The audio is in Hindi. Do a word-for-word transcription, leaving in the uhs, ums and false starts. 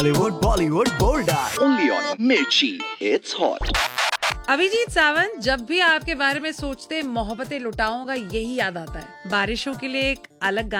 Hollywood Bollywood golden. Only on Mirchi. It's hot. Abhijit Sawant, जब भी आपके बारे में सोचते मोहब्बतें लुटाऊं का यही याद आता है। बारिशों के लिए एक अलग गाना